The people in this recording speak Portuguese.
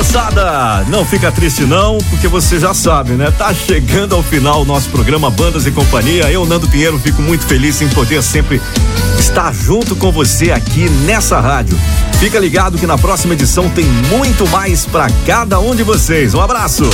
Moçada, não fica triste não, porque você já sabe, né? Tá chegando ao final o nosso programa Bandas e Companhia. Eu, Nando Pinheiro, fico muito feliz em poder sempre estar junto com você aqui nessa rádio. Fica ligado que na próxima edição tem muito mais pra cada um de vocês. Um abraço.